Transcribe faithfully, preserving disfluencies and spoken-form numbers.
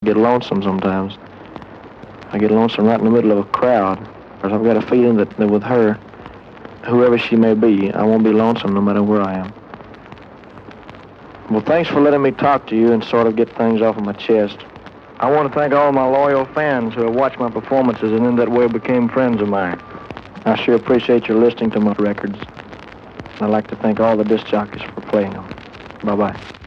get lonesome sometimes. I get lonesome right in the middle of a crowd, because I've got a feeling that, that with her, whoever she may be, I won't be lonesome no matter where I am. Well, thanks for letting me talk to you and sort of get things off of my chest. I want to thank all my loyal fans who have watched my performances and in that way became friends of mine. I sure appreciate your listening to my records. I'd like to thank all the disc jockeys for playing them. Bye-bye.